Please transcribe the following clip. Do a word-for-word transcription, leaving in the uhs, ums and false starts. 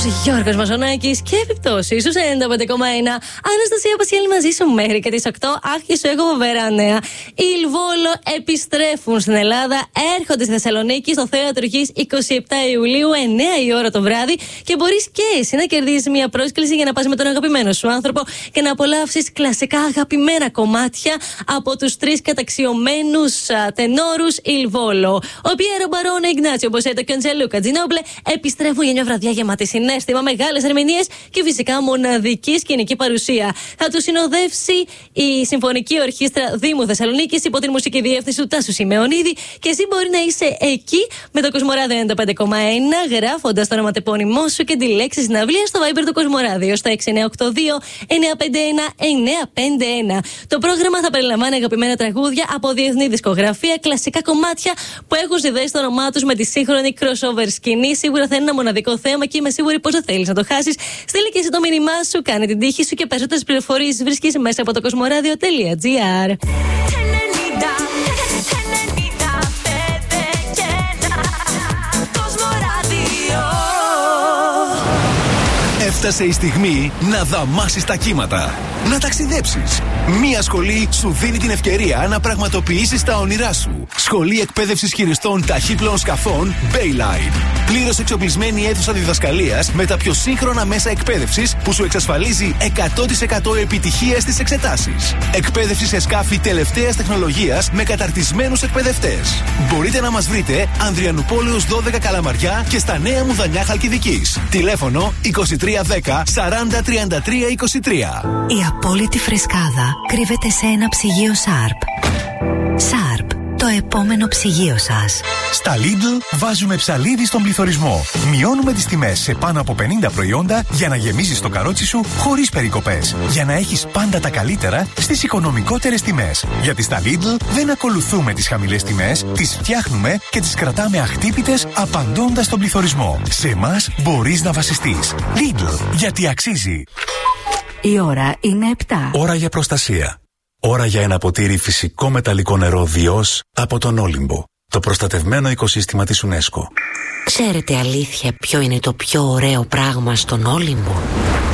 Γιώργος Μαζονάκης και επιπτώσεις στους ενενήντα πέντε κόμμα ένα. Αναστασία Πασιέλη μαζί σου μέχρι και τις οκτώ. Αχ, και σου έχω φοβερά νέα. Οι Λβόλο επιστρέφουν στην Ελλάδα. Έρχονται στη Θεσσαλονίκη στο Θέατρο Γης εικοστή επτάτη Ιουλίου, εννιά η ώρα το βράδυ. Και μπορείς και εσύ να κερδίσεις μια πρόσκληση για να πας με τον αγαπημένο σου άνθρωπο και να απολαύσεις κλασικά αγαπημένα κομμάτια από τους τρεις καταξιωμένους τενόρους Λβόλο. Ο Πιέρο Μπαρόνε, Ιγνάτσιο Μποσέτο και ο Τζελούκα Τζινόμπλε επιστρέφουν για μια βραδιά γεμάτη συναίσθημα, μεγάλες ερμηνείες και φυσικά μοναδική σκηνική παρουσία. Θα του συνοδεύσει η Συμφωνική Ορχήστρα Δήμου Θεσσαλονίκης υπό την μουσική διεύθυνση του Τάσου Σιμεωνίδη και εσύ μπορεί να είσαι εκεί με το Κοσμοράδιο ενενήντα πέντε κόμμα ένα γράφοντας το ονοματεπώνυμό σου και τη λέξη συναυλία στο Viber του Κοσμοράδιο στο έξι εννιά οκτώ δύο εννιά πέντε ένα εννιά πέντε ένα. Το πρόγραμμα θα περιλαμβάνει αγαπημένα τραγούδια από διεθνή δισκογραφία, κλασικά κομμάτια που έχουν συνδέσει το όνομά τους με τη σύγχρονη crossover σκηνή. Σίγουρα θα είναι ένα μοναδικό θέμα και είμαι σίγουρη πως δεν θέλεις να το χάσεις. Στείλε και εσύ το μήνυμά σου, κάνε την τύχη σου και περισσότερες πληροφορίες βρίσκεις μέσα από το κοσμοράδιο τελεία τζι άρ. Έφτασε η στιγμή να δαμάσεις τα κύματα, να ταξιδέψεις. Μία σχολή σου δίνει την ευκαιρία να πραγματοποιήσεις τα όνειρά σου. Σχολή εκπαίδευσης χειριστών ταχύπλων σκαφών Bayline. Πλήρως εξοπλισμένη αίθουσα διδασκαλίας με τα πιο σύγχρονα μέσα εκπαίδευσης που σου εξασφαλίζει εκατό τοις εκατό επιτυχία στις εξετάσεις. Εκπαίδευση σε σκάφη τελευταίας τεχνολογίας με καταρτισμένους εκπαιδευτές. Μπορείτε να μας βρείτε Ανδριανουπόλεως δώδεκα Καλαμαριά και στα Νέα Μουδανιά Χαλκιδικής. Τηλέφωνο είκοσι τρία δέκα σαράντα τριάντα τρία είκοσι τρία. Η απόλυτη φρεσκάδα κρύβεται σε ένα ψυγείο Sharp. Sharp, το επόμενο ψυγείο σας. Στα Lidl βάζουμε ψαλίδι στον πληθωρισμό. Μειώνουμε τις τιμές σε πάνω από πενήντα προϊόντα για να γεμίζεις το καρότσι σου χωρίς περικοπές. Για να έχεις πάντα τα καλύτερα στις οικονομικότερες τιμές. Γιατί στα Lidl δεν ακολουθούμε τις χαμηλές τιμές, τις φτιάχνουμε και τις κρατάμε αχτύπητες απαντώντας στον πληθωρισμό. Σε εμάς μπορείς να βασιστείς. Lidl, γιατί αξίζει. Η ώρα είναι επτά. Ώρα για προστασία. Ώρα για ένα ποτήρι φυσικό μεταλλικό νερό Διός από τον Όλυμπο. Το προστατευμένο οικοσύστημα της UNESCO. Ξέρετε αλήθεια ποιο είναι το πιο ωραίο πράγμα στον Όλυμπο?